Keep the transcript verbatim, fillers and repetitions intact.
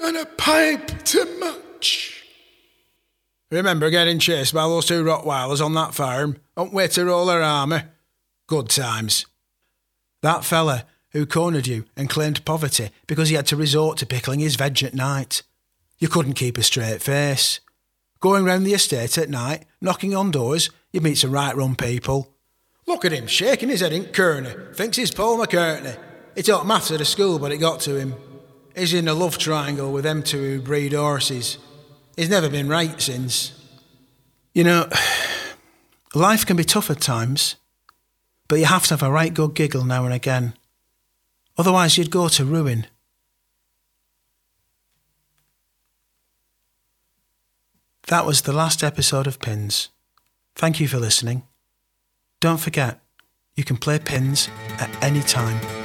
and a pipe to match. Remember getting chased by those two Rottweilers on that farm? On way to Roller Armour? Good times. That fella who cornered you and claimed poverty because he had to resort to pickling his veg at night. You couldn't keep a straight face. Going round the estate at night, knocking on doors, you'd meet some right rum people. Look at him, shaking his head in Kearney. Thinks he's Paul McCartney. He taught maths at a school, but it got to him. He's in a love triangle with them two who breed horses. He's never been right since. You know, life can be tough at times, but you have to have a right good giggle now and again. Otherwise you'd go to ruin. That was the last episode of Pins. Thank you for listening. Don't forget, you can play Pins at any time.